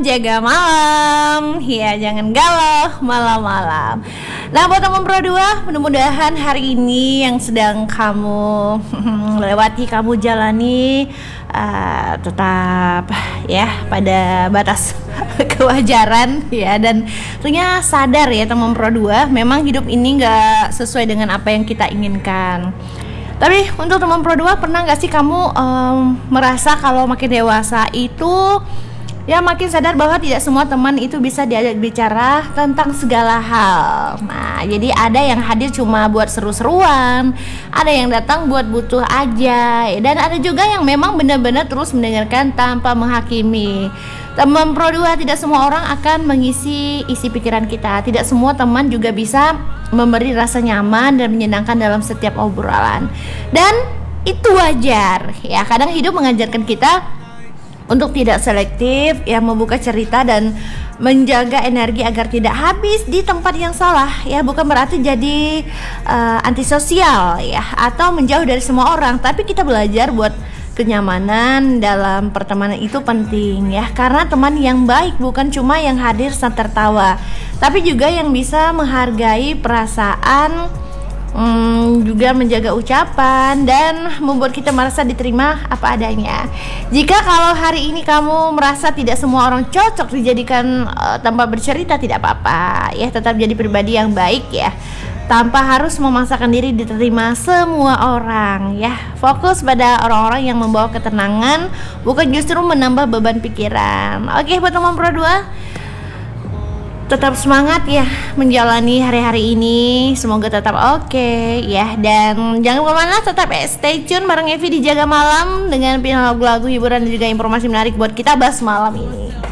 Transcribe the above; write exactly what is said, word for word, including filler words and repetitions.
jaga malam. Ya, jangan galau malam-malam. Nah, buat teman Pro dua, mudah-mudahan hari ini yang sedang kamu lewati, kamu jalani uh, tetap ya pada batas kewajaran ya, dan tentunya sadar ya teman Pro dua, memang hidup ini gak sesuai dengan apa yang kita inginkan. Tapi untuk teman Pro dua, pernah gak sih kamu um, merasa kalau makin dewasa itu ya makin sadar bahwa tidak semua teman itu bisa diajak bicara tentang segala hal. Nah, jadi ada yang hadir cuma buat seru-seruan, ada yang datang buat butuh aja, dan ada juga yang memang benar-benar terus mendengarkan tanpa menghakimi. Teman Pro dua, tidak semua orang akan mengisi isi pikiran kita. Tidak semua teman juga bisa memberi rasa nyaman dan menyenangkan dalam setiap obrolan. Dan itu wajar. Ya, kadang hidup mengajarkan kita untuk tidak selektif, ya, membuka cerita dan menjaga energi agar tidak habis di tempat yang salah. Ya, bukan berarti jadi uh, antisosial ya, atau menjauh dari semua orang, tapi kita belajar buat kenyamanan dalam pertemanan itu penting ya, karena teman yang baik bukan cuma yang hadir saat tertawa, tapi juga yang bisa menghargai perasaan, hmm, juga menjaga ucapan dan membuat kita merasa diterima apa adanya. Jika kalau hari ini kamu merasa tidak semua orang cocok dijadikan uh, tanpa bercerita, tidak apa-apa ya, tetap jadi pribadi yang baik ya, tanpa harus memaksakan diri diterima semua orang ya. Fokus pada orang-orang yang membawa ketenangan, bukan justru menambah beban pikiran. Oke, buat teman Pro dua, tetap semangat ya menjalani hari-hari ini. Semoga tetap oke ya, dan jangan kemana, tetap stay tune bareng Evi di Jaga Malam dengan pilihan lagu-lagu hiburan dan juga informasi menarik buat kita bahas malam ini.